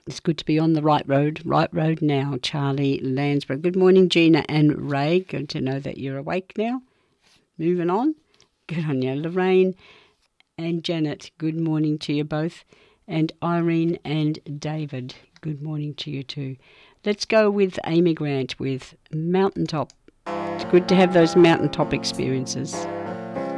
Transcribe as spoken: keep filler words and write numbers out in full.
It's good to be on the right road, right road now, Charlie Landsborough. Good morning, Gina and Ray. Good to know that you're awake now. Moving on. Good on you. Lorraine and Janet, good morning to you both. And Irene and David, good morning to you too. Let's go with Amy Grant with Mountaintop. It's good to have those mountaintop experiences.